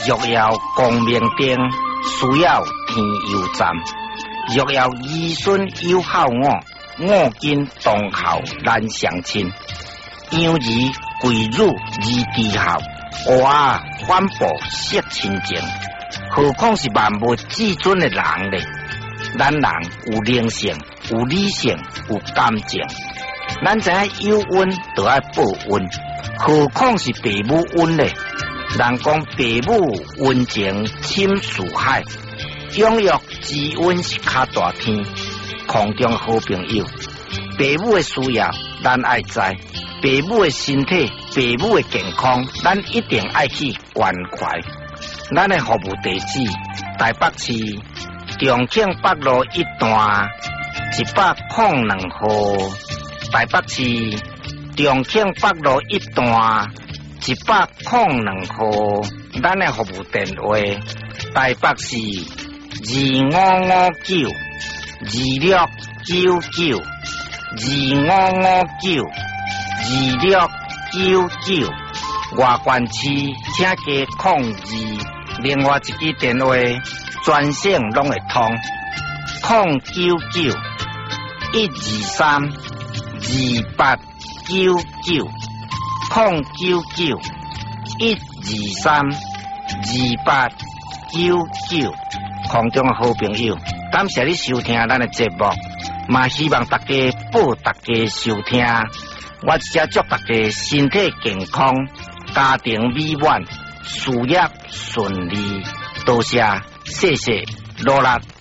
若要光明灯，需要天油站。若要儿孙友好五斤同孝难相亲。养儿贵辱而低孝，娃反哺惜亲情。何况是万物至尊的人呢？咱人有灵性，有理性，有感情。咱知影有恩就要报恩，何况是父母恩呢？人讲父母恩情深似海，养育之恩是较大天。空中好朋友，父母的需要咱爱知，父母的身体、父母的健康，咱一定爱去关怀。咱的服务地址：台北市重庆北路一段102号。台北市重庆北路一段102号。咱的服务电话：台北市25592699。25592699，外县市请加02，另外一支电话专线拢会通，099-123-2899，099-123-2899。空中好朋友，感谢你收听咱的节目，嘛希望大家报大家收听。我只祝大家身体健康，家庭美满，事业顺利。多谢，谢谢，努力。